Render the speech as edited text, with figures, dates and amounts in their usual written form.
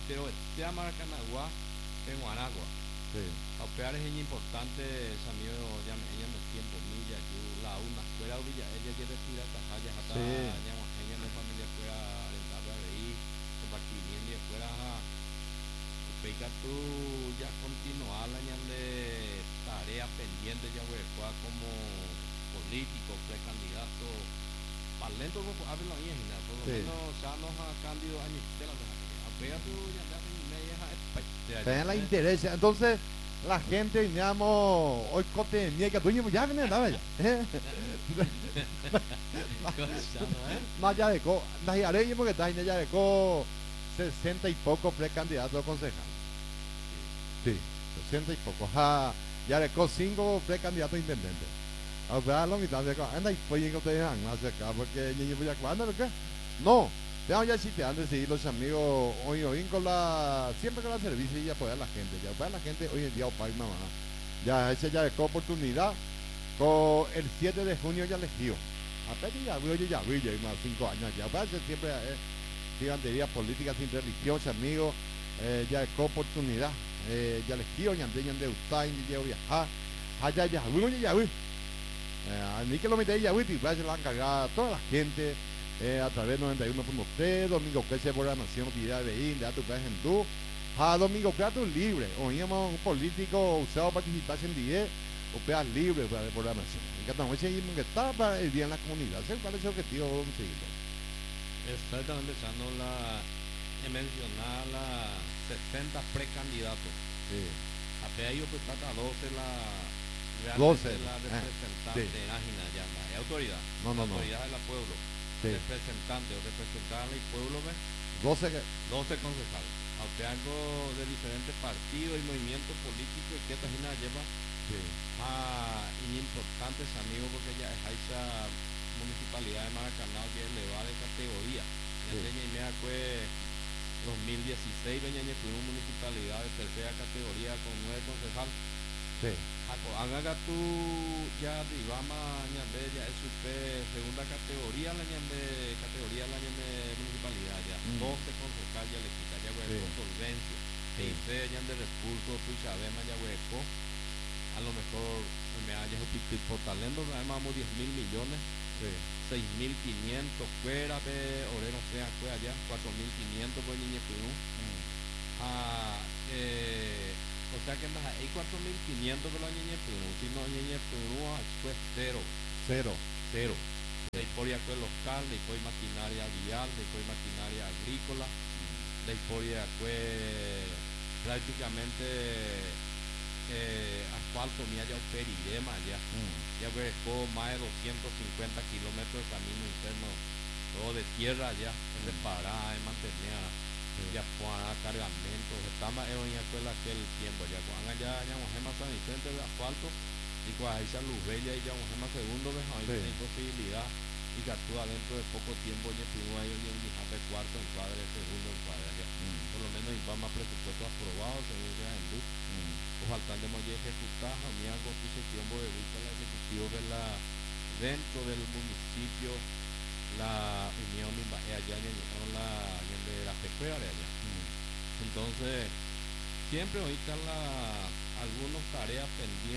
pero este Maracanagua en Guanagua. Sí. Operar es importante, ese amigo ya me ella me tiempo milla que la una fuera villa ella ya retira tajaya hasta Sí. ya ella de familia fuera alentar a reír, compartir bien y fuera pega tú ya continuar la de tarea pendiente ya como político, precandidato, para lento a ver la vieja, por lo Sí. menos ya nos ha candido a mi tela de pega tú ya de media Tener la interés. Entonces, la gente, digamos, hoy cote niega dueño, ya viene nada ya. Más ya dejó, las haré porque está ya dejó 60 y poco precandidatos a concejal. Sí, 60 y poco. Ya dejó 5 precandidatos a intendentes. A ver, lo mitad de anda y pues que ustedes han más acá porque ya cuando lo que no. Veamos ya si te han de seguir los amigos hoy con la siempre con la servicio y apoyar a la gente. Ya apoyar a la gente hoy en día opa y mamá. Ya ese ya dejó oportunidad con el 7 de junio ya elegido. Apenas ya vi más 5 años ya. Va a ser siempre gigantería política sin religión, amigos. Ya dejó oportunidad. Ya elegido, ya de Ustain, ya viajar. Allá ya vi. A mí que lo metí ya vi, va a ser la encargada toda la gente. A través de 91.3, Domingo que se programación vida de India, tu país en tú. A Domingo Plato libre, oíamos un político usado participar en 10 o peas libre para la programación. Y que estamos seguimos que está para el día en la comunidad. ¿Cuál es el objetivo? Vamos a seguirlo. Exactamente, empezando mencionar la 60 precandidatos. Sí. Apenas ellos pues trata 12 la 12 la representante sí. ya la autoridad. No. Autoridad del pueblo. Sí. Representante o representar al pueblo, ¿ves? 12 que 12 concejales. Aunque algo de diferentes partidos y movimientos políticos y que esta gente lleva sí. importantes amigos porque ya es esa municipalidad de Maracaná que es elevada de categoría. Sí. Ya fue 2016 tuvimos municipalidad de tercera categoría con 9 concejales. Sí. Haga tú ya Ribama ñande ya es segunda categoría la municipalidad ya 12 concejal ya le quita ya hueco solvencia ñande recursos tu sabema ya hueco a lo mejor me haya por talento además 10.000 millones 6.500 fuera de Orero sea fue allá 4.500 por niña o sea que más hay 4.500 de la ñeñe Perú, si no ñeñe Perú pues cero. De historia fue local, de historia maquinaria vial, de historia maquinaria agrícola, de historia fue prácticamente asfalto ni allá perirema ya. Ya fue más de 250 kilómetros de camino interno, todo de tierra ya, de parar, de mantener. Ya para cargamentos, estamos en la escuela aquel tiempo, ya cuando ya más San Vicente de asfalto y cuando ahí luz bella y ya más segundo, hay posibilidad y que actúa dentro de poco tiempo, ya primero ahí en de cuarto en cuadre, segundo en cuadre, ya. Por lo menos va más presupuesto aprobado, según que en luz. O faltando más ejecutar, a mí algo que se tiempo de vista el ejecutivo de dentro del municipio. La unión allá en la pecuaria allá. Entonces siempre ahorita algunas tareas pendientes